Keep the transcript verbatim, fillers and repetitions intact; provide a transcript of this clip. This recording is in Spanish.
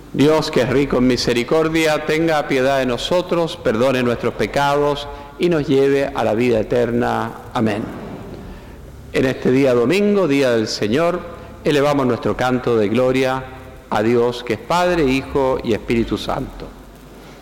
Dios, que es rico en misericordia, tenga piedad de nosotros, perdone nuestros pecados y nos lleve a la vida eterna. Amén. En este día domingo, día del Señor, elevamos nuestro canto de gloria a Dios, que es Padre, Hijo y Espíritu Santo.